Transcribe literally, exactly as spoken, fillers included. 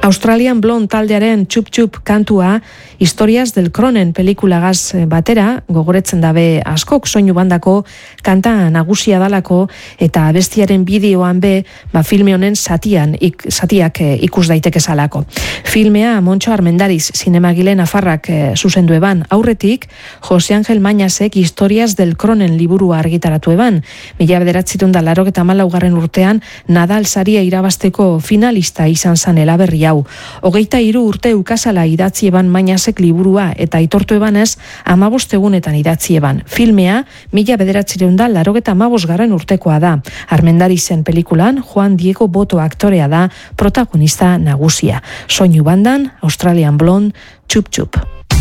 Australian Blonde taldearen Chup Chup kantua Historias del Cronen pelikulagaz batera gogoretzen dabe askok soinu bandako kanta nagusia dalako eta abestiaren bideoan be ba filme honen satian ik, satiak eh, ikus daiteke salako. Filmea Montxo Armendariz zinemagile nafarrak eh, zuzendu eban aurretik Jose Angel Mañasek Historias del Cronen liburua argitaratu eban. Mila bederatziehun eta laurogeita hamalaugarren urtean Nadal saria irabazteko finalista izan zan elaberri hau. Hogeita hiru urte ukazala idatzi eban Mañasek liburua eta aitortu ebanez hamabost egunetan idatzi eban. Filmea mila bederatziehun eta laurogeita hamabosgarren urtekoa da. Armendarizen pelikulan Juan Diego Boto aktorea da protagonista nagusia. Soinu bandan Australian Blonde, Chup Chup.